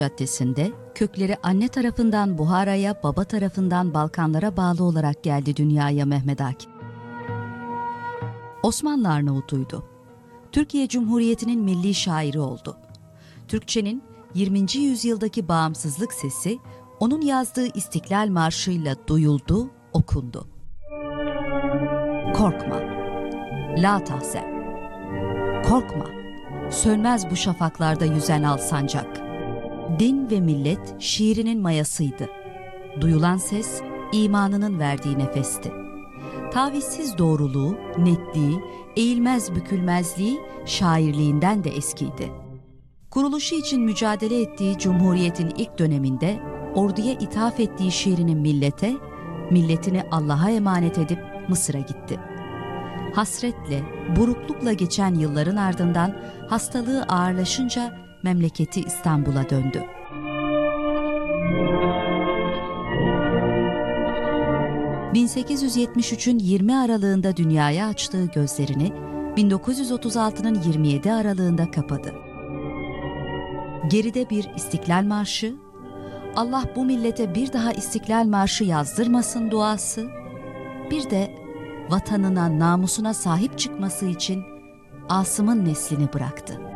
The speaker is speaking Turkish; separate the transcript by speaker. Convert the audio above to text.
Speaker 1: Caddesi'nde kökleri anne tarafından Buhara'ya, baba tarafından Balkanlara bağlı olarak geldi dünyaya Mehmet Akif. Osmanlı Arnavutuydu. Türkiye Cumhuriyeti'nin milli şairi oldu. Türkçenin 20. yüzyıldaki bağımsızlık sesi onun yazdığı İstiklal Marşı'yla duyuldu, okundu. Korkma, la tahzen. Korkma, sönmez bu şafaklarda yüzen al sancak. Din ve millet şiirinin mayasıydı. Duyulan ses imanının verdiği nefesti. Tavizsiz doğruluğu, netliği, eğilmez bükülmezliği şairliğinden de eskiydi. Kuruluşu için mücadele ettiği Cumhuriyet'in ilk döneminde orduya ithaf ettiği şiirinin millete, milletini Allah'a emanet edip Mısır'a gitti. Hasretle, buruklukla geçen yılların ardından hastalığı ağırlaşınca memleketi İstanbul'a döndü. ...1873'ün 20 aralığında dünyaya açtığı gözlerini... ...1936'nın 27 aralığında kapadı. Geride bir İstiklal Marşı... ...Allah bu millete bir daha İstiklal Marşı yazdırmasın duası... ...bir de vatanına, namusuna sahip çıkması için... ...Asım'ın neslini bıraktı.